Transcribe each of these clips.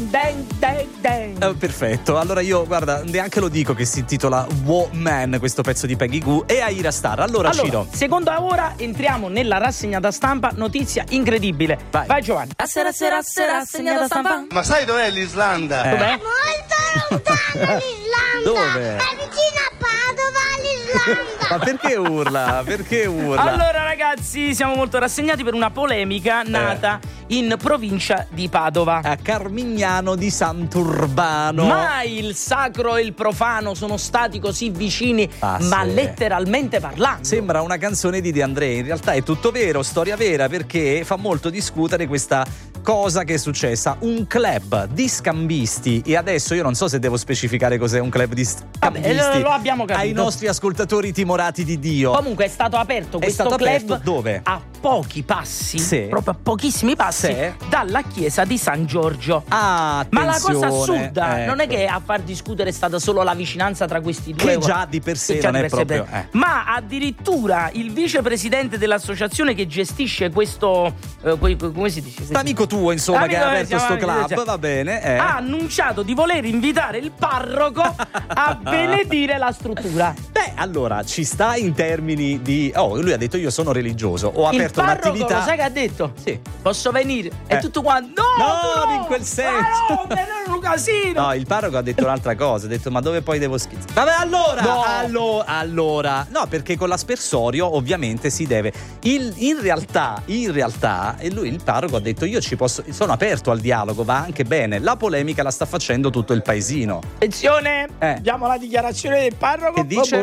Perfetto, allora io guarda neanche lo dico che si intitola Woman questo pezzo di Peggy Goo e Ira Star. Allora Ciro, seconda ora entriamo nella rassegna stampa, notizia incredibile. Vai Giovanni. Rassegna stampa. Ma sai dov'è l'Islanda? Dov'è? Molto lontano l'Islanda. Dove? È vicino a Padova l'Islanda. Ma perché urla? Perché urla? Allora ragazzi, siamo molto rassegnati per una polemica nata in provincia di Padova. A Carmignano di Sant'Urbano. Mai il sacro e il profano sono stati così vicini, ma sì, letteralmente parlando. Sembra una canzone di De André, in realtà è tutto vero, storia vera, perché fa molto discutere questa cosa che è successa. Un club di scambisti, e adesso io non so se devo specificare cos'è un club di scambisti. Vabbè, lo abbiamo capito. Ai nostri ascoltatori timorati di Dio. Comunque è stato aperto questo club aperto dove? a pochi passi, Sì. proprio a pochissimi passi dalla chiesa di San Giorgio. Ah, ma la cosa attenzione, assurda non è che a far discutere è stata solo la vicinanza tra questi due, che già di per sé non è proprio ma addirittura il vicepresidente dell'associazione che gestisce questo come si dice? Amico tuo insomma che ha aperto sto club, va bene, ha annunciato di voler invitare il parroco a benedire la struttura. Beh, allora ci sta in termini di lui ha detto io sono religioso, ho aperto un'attività. Lo sai che ha detto? Sì. Posso venire? E tutto quanto no, in quel senso. Ma no, era un casino. No, il parroco ha detto un'altra cosa, ha detto ma dove poi devo schizzare? Vabbè, allora no, perché con l'aspersorio ovviamente si deve in realtà e lui, il parroco, ha detto io sono aperto al dialogo, va anche bene. La polemica la sta facendo tutto il paesino. Attenzione, diamo la dichiarazione del parroco. Che dice?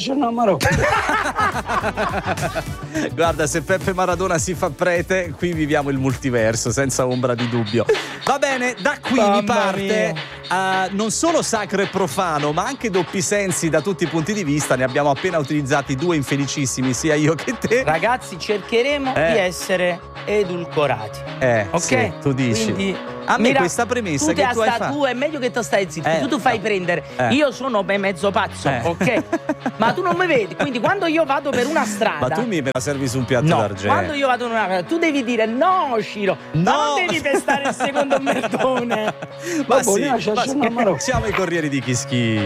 Guarda, se Peppe Maradona si fa prete, qui viviamo il multiverso senza ombra di dubbio. Va bene, da qui mi parte non solo sacro e profano, ma anche doppi sensi da tutti i punti di vista. Ne abbiamo appena utilizzati due infelicissimi, sia io che te. Ragazzi, cercheremo di essere edulcorati. Ok, sì, tu dici. Quindi, a me questa premessa che tu hai fatto. Tu è meglio che tu stai zitto, tu fai prendere. Io sono mezzo pazzo, ok? Ma tu non mi vedi, quindi quando io vado per una strada. Ma tu me la servi su un piatto d'argento. Quando io vado in una strada, tu devi dire no, Ciro. No, non devi pestare il secondo merdone. Ma sì, siamo i corrieri di Chischi.